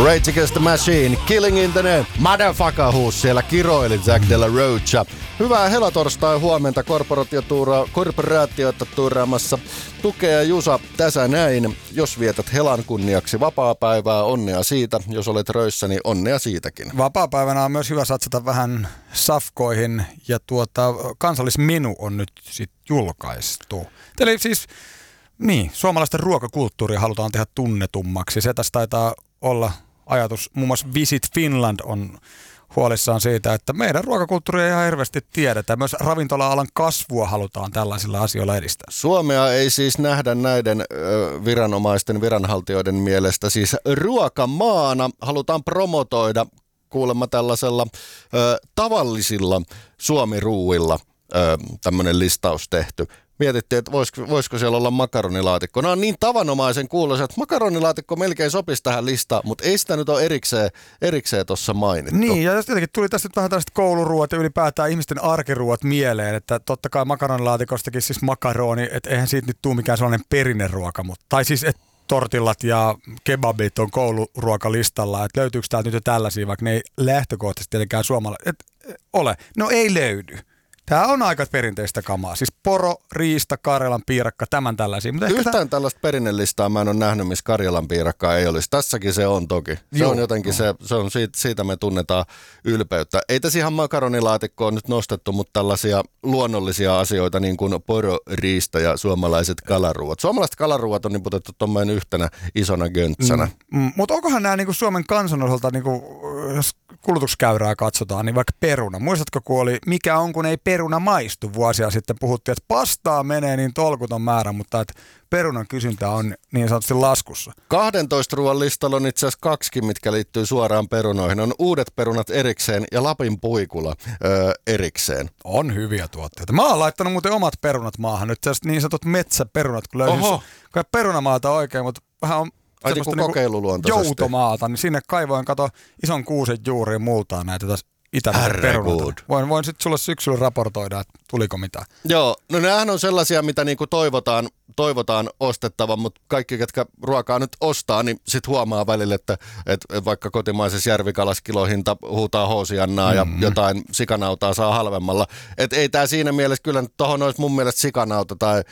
Rage Against the Machine, Killing in the Motherfucker-huus siellä kiroili Jack de la Rocha. Hyvää helatorstai huomenta korporaatiota tuuraamassa Tukea Jusa tässä näin. Jos vietät helan kunniaksi vapaapäivää, onnea siitä. Jos olet röissä, niin onnea siitäkin. Vapaapäivänä on myös hyvä satsata vähän safkoihin ja kansallismenu on nyt sitten julkaistu. Eli siis suomalaisten ruokakulttuuria halutaan tehdä tunnetummaksi. Se tässä taitaa olla ajatus. Muun muassa Visit Finland on huolissaan siitä, että meidän ruokakulttuuria ei ihan hirveästi tiedetä. Myös ravintola-alan kasvua halutaan tällaisilla asioilla edistää. Suomea ei siis nähdä näiden viranomaisten, viranhaltijoiden mielestä siis ruokamaana. Halutaan promotoida kuulemma tällaisella tavallisilla suomiruuilla tämmöinen listaus tehty. Mietittiin, että voisiko siellä olla makaronilaatikko. Nämä on niin tavanomaisen kuuloisia, että makaronilaatikko melkein sopisi tähän listaan, mutta ei sitä nyt ole erikseen tuossa mainittu. Niin, ja jotenkin tuli tästä vähän tällaiset kouluruuat ja ylipäätään ihmisten arkiruuat mieleen, että totta kai makaronilaatikostakin siis makaroni, että eihän siitä nyt tule mikään sellainen perinneruoka, tai siis että tortillat ja kebabit on kouluruokalistalla, että löytyykö täältä nyt jo tällaisia, vaikka ne ei lähtökohtaisesti tietenkään suomalaisia ole. No ei löydy. Tämä on aika perinteistä kamaa. Siis poro, riista, Karjalan piirakka, tämän tällaisia. Mutta yhtään tällaista perinnelistaa mä en ole nähnyt, missä Karjalan piirakkaa ei olisi. Tässäkin se on toki. Se on jotenkin, se on siitä me tunnetaan ylpeyttä. Ei tässä ihan makaronilaatikkoa nyt nostettu, mutta tällaisia luonnollisia asioita niin kuin poro, riista ja suomalaiset kalaruuat. Suomalaiset kalaruuat on niputettu tuommoinen yhtenä isona göntsänä. Mutta onkohan nämä niin Suomen kansan osalta, niin jos kulutuskäyrää katsotaan, niin vaikka peruna. Muistatko, kun oli mikä on, kun ei peruna maistu vuosia sitten, puhuttiin, että pastaa menee niin tolkuton määrä, mutta että perunan kysyntä on niin sanotusti laskussa. 12 ruoan listalla on itse asiassa 2, mitkä liittyy suoraan perunoihin. On uudet perunat erikseen ja Lapin puikula erikseen. On hyviä tuotteita. Mä oon laittanut muuten omat perunat maahan. Nyt niin sanotut metsäperunat, kun löysin perunamaata oikein, mutta vähän on semmoista kokeiluluontoisesti. Joutomaata, niin sinne kaivoin, kato ison kuusen juuriin multaan näitä tässä Itämeren perunat. Voin sitten sulle syksyllä raportoida, että tuliko mitään. Joo, no nämähän on sellaisia, mitä niinku toivotaan ostettavan, mutta kaikki, ketkä ruokaa nyt ostaa, niin sitten huomaa välillä, että vaikka kotimaisessa järvikalaskilohinta huutaa hoosiannaa ja jotain sikanautaa saa halvemmalla. Että ei tämä siinä mielessä kyllä tuohon olisi mun mielestä sikanauta tai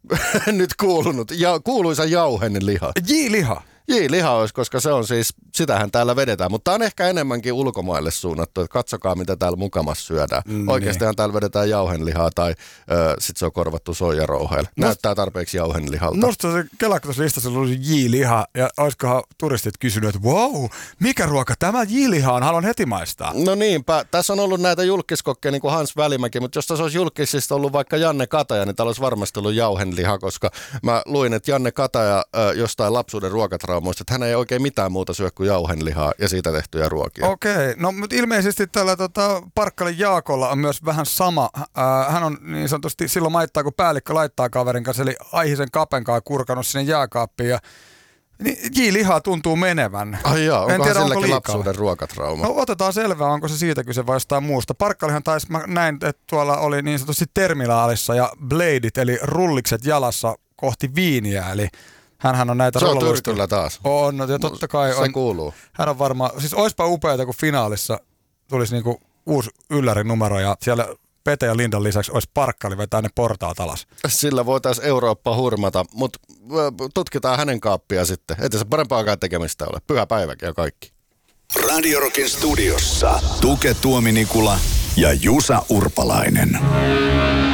nyt kuulunut. Kuuluisa jauhenliha. J-liha. J-liha olisi, koska se on siis, sitähän täällä vedetään, mutta on ehkä enemmänkin ulkomaille suunnattu, että katsokaa mitä täällä mukamassa syödään. Oikeastihan täällä vedetään jauhenlihaa tai sitten se on korvattu soijarouheilla. Näyttää tarpeeksi jauhenlihalta. Musta se kelakko listassa oli J-liha ja olisikohan turistit kysynyt, että wow, mikä ruoka tämä J-liha on, haluan heti maistaa. No niinpä, tässä on ollut näitä julkiskokkeja niin kuin Hans Välimäki, mutta jos tässä olisi julkisista ollut vaikka Janne Kataja, niin täällä olisi varmasti ollut jauhenliha, koska mä luin, että Janne Kataja jostain lapsuuden ruokatraumoista, että hän ei oikein mitään muuta syö kuin jauhenlihaa ja siitä tehtyjä ruokia. Okei, no mutta ilmeisesti tällä Parkkalin Jaakolla on myös vähän sama. Hän on niin sanotusti silloin maittaa, kun päällikkö laittaa kaverin kanssa, eli aihisen kapenkaa kurkanut sinne jääkaappiin ja niin J-lihaa tuntuu menevän. Ai jaa, onkohan silläkin lapsuuden ruokatrauma? No otetaan selvää, onko se siitä kyse vai jostain muusta. Parkkalihan taisi, mä näin, että tuolla oli niin sanotusti terminaalissa ja bladeit, eli rullikset jalassa kohti viiniä, eli hänhän on näitä se on tyrkyllä taas. On, ja totta kai on. Se kuuluu. Hän on varmaan, siis oispa upeata, kun finaalissa tulisi niinku uusi yllärin numero ja siellä Pete ja Lindan lisäksi olisi Parkkali vetää ne portaat alas. Sillä voitaisiin Eurooppa hurmata, mutta tutkitaan hänen kaappia sitten. Ei se parempaakaan tekemistä ole. Pyhä päiväkin ja kaikki. Radio Rockin studiossa Tuke Tuominikula ja Jusa Urpalainen.